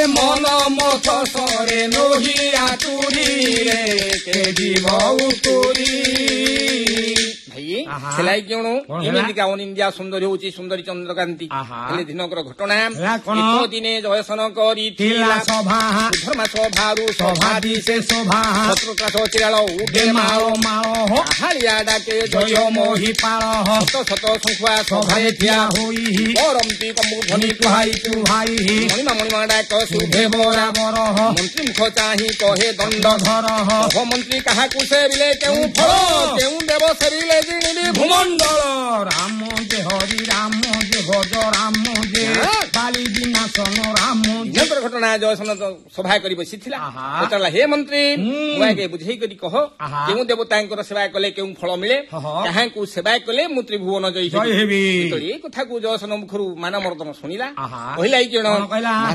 ମନ ମଥ ସରେ ନୋହିଆ ଚୁରିରେ କେ ଯିବ ଉତୁରି ଭାଇ ସେଲାଇ କେଣ ଏମିତିକା ଅନିନ୍ଦ୍ୟା ସୁନ୍ଦରୀ ହଉଛି ସୁନ୍ଦରୀ ଚନ୍ଦ୍ରକାନ୍ତି ହେଲେ ଦିନକର ଘଟଣା ଏକ ଦିନେ ଜୟସନ କରିଥିଲା ସଭା ଧର୍ମା ସଭାରୁ ସଭାଧି ସେ ସଭା ଶତ୍ରୁତ୍ରାସ ଚିରାଳ ଉଠେ ମାଳ ମାଳ ହାଳିଆ ଡାକେ ଜୟ ମହିପାଳ ଶତ ଶତ ଶଙ୍ଖୁଆ ସଭାରେ ଠିଆ ହୋଇ ପରମତି ତମୁ ଧ୍ୱନି କୁହାଇ କୁହାଇ ମଣିମା ମଣିମା ଡାକ ଶୁଭେ ବରାବର ମନ୍ତ୍ରୀ ମୁଖ ଚାହିଁ କହେ ଦଣ୍ଡ ଧର ମନ୍ତ୍ରୀ କାହାକୁ ସେବିଲେ କେଉଁ ଫଳ କେଉଁ ଦେବ ସେବିଲେ ଜିଣିବି ଭୂମଣ୍ଡଳ ରାମ ଯେ ହରି ରାମ ଯେ ଭଜ ରାମ ଯେ ବାଲି ବିନାଶନ ରାମ ଯେ ଘଟଣା ଜୟସନ ସଭା କରି ବସିଥିଲା ପଚାରିଲା ହେ ମନ୍ତ୍ରୀ ମୁଁ ଆଗେ ବୁଝେଇ କରି କହ କେଉଁ ଦେବତାଙ୍କର ସେବା କଲେ କେଉଁ ଫଳ ମିଳେ କାହାକୁ ସେବା କଲେ ମୁଁ ତ୍ରିଭୁବନ ଜୟୀ ହେବି ଏ କଥାକୁ ଜୟସନ ମୁଖରୁ ମାନମର୍ଦ୍ଦନ ଶୁଣିଲା କହିଲା ଏଇ ଜଣ